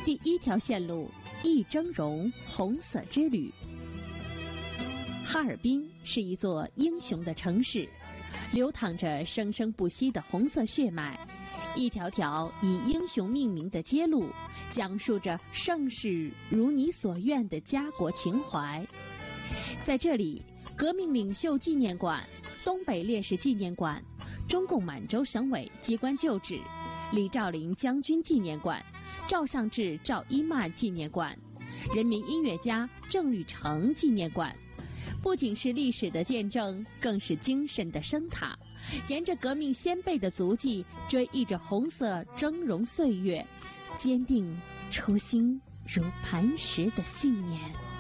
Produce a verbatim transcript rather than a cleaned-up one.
第一条线路一峥嵘红色之旅。哈尔滨是一座英雄的城市，流淌着生生不息的红色血脉，一条条以英雄命名的街路，讲述着盛世如你所愿的家国情怀。在这里，革命领袖纪念馆、东北烈士纪念馆、中共满洲省委机关旧址、李兆麟将军纪念馆、赵尚志、赵一曼纪念馆、人民音乐家郑律成纪念馆，不仅是历史的见证，更是精神的声塔。沿着革命先辈的足迹，追忆着红色峥嵘岁月，坚定初心如磐石的信念。